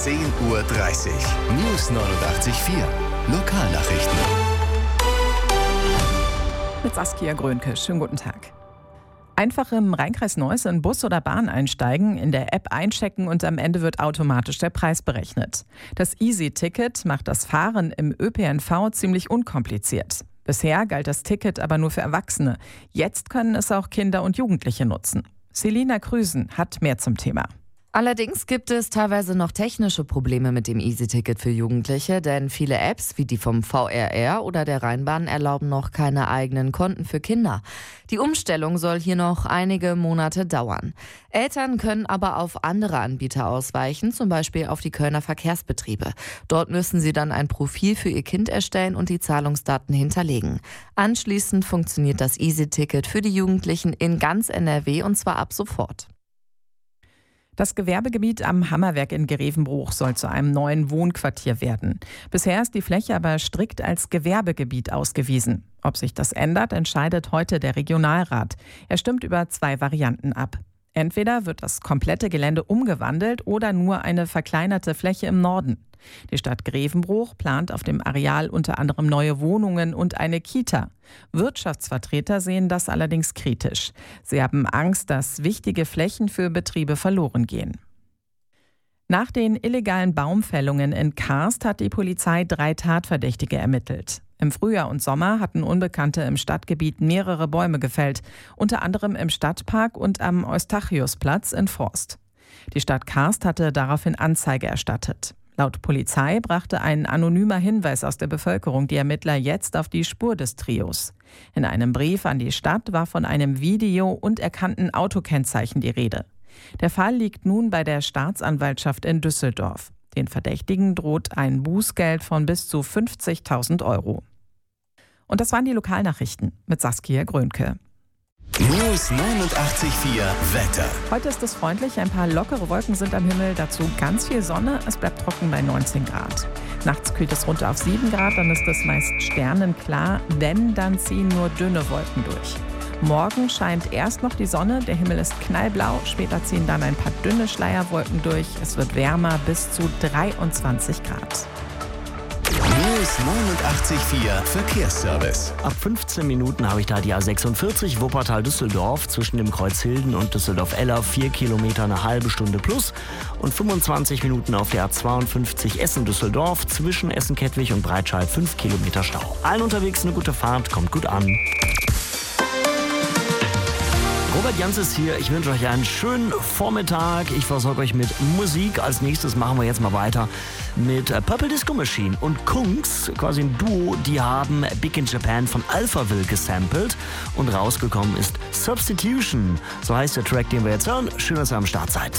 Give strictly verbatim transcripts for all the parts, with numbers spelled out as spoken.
zehn Uhr dreißig. News neunundachtzig Komma vier. Lokalnachrichten. Mit Saskia Grönke. Schönen guten Tag. Einfach im Rheinkreis Neuss in Bus oder Bahn einsteigen, in der App einchecken und am Ende wird automatisch der Preis berechnet. Das Easy-Ticket macht das Fahren im Ö P N V ziemlich unkompliziert. Bisher galt das Ticket aber nur für Erwachsene. Jetzt können es auch Kinder und Jugendliche nutzen. Selina Krüsen hat mehr zum Thema. Allerdings gibt es teilweise noch technische Probleme mit dem Easy-Ticket für Jugendliche, denn viele Apps wie die vom V R R oder der Rheinbahn erlauben noch keine eigenen Konten für Kinder. Die Umstellung soll hier noch einige Monate dauern. Eltern können aber auf andere Anbieter ausweichen, zum Beispiel auf die Kölner Verkehrsbetriebe. Dort müssen sie dann ein Profil für ihr Kind erstellen und die Zahlungsdaten hinterlegen. Anschließend funktioniert das Easy-Ticket für die Jugendlichen in ganz N R W und zwar ab sofort. Das Gewerbegebiet am Hammerwerk in Grevenbruch soll zu einem neuen Wohnquartier werden. Bisher ist die Fläche aber strikt als Gewerbegebiet ausgewiesen. Ob sich das ändert, entscheidet heute der Regionalrat. Er stimmt über zwei Varianten ab. Entweder wird das komplette Gelände umgewandelt oder nur eine verkleinerte Fläche im Norden. Die Stadt Grevenbruch plant auf dem Areal unter anderem neue Wohnungen und eine Kita. Wirtschaftsvertreter sehen das allerdings kritisch. Sie haben Angst, dass wichtige Flächen für Betriebe verloren gehen. Nach den illegalen Baumfällungen in Karst hat die Polizei drei Tatverdächtige ermittelt. Im Frühjahr und Sommer hatten Unbekannte im Stadtgebiet mehrere Bäume gefällt, unter anderem im Stadtpark und am Eustachiusplatz in Forst. Die Stadt Karst hatte daraufhin Anzeige erstattet. Laut Polizei brachte ein anonymer Hinweis aus der Bevölkerung die Ermittler jetzt auf die Spur des Trios. In einem Brief an die Stadt war von einem Video und erkannten Autokennzeichen die Rede. Der Fall liegt nun bei der Staatsanwaltschaft in Düsseldorf. Den Verdächtigen droht ein Bußgeld von bis zu fünfzigtausend Euro. Und das waren die Lokalnachrichten mit Saskia Grönke. News neunundachtzig Komma vier Wetter. Heute ist es freundlich, ein paar lockere Wolken sind am Himmel, dazu ganz viel Sonne, es bleibt trocken bei neunzehn Grad. Nachts kühlt es runter auf sieben Grad, dann ist es meist sternenklar, wenn, dann ziehen nur dünne Wolken durch. Morgen scheint erst noch die Sonne, der Himmel ist knallblau, später ziehen dann ein paar dünne Schleierwolken durch, es wird wärmer bis zu dreiundzwanzig Grad. News neunundachtzig Komma vier Verkehrsservice. Ab fünfzehn Minuten habe ich da die A sechsundvierzig Wuppertal-Düsseldorf zwischen dem Kreuz Hilden und Düsseldorf-Eller, vier Kilometer, eine halbe Stunde plus. Und fünfundzwanzig Minuten auf der A zweiundfünfzig Essen-Düsseldorf zwischen Essen-Kettwig und Breitscheid, fünf Kilometer Stau. Allen unterwegs eine gute Fahrt, kommt gut an. Robert Jans ist hier. Ich wünsche euch einen schönen Vormittag. Ich versorge euch mit Musik. Als nächstes machen wir jetzt mal weiter mit Purple Disco Machine und Kungs, quasi ein Duo. Die haben Big in Japan von Alphaville gesampelt und rausgekommen ist Substitution. So heißt der Track, den wir jetzt hören. Schön, dass ihr am Start seid.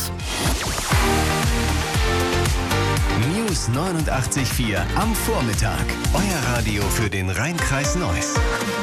News neunundachtzig Komma vier am Vormittag. Euer Radio für den Rheinkreis Neuss.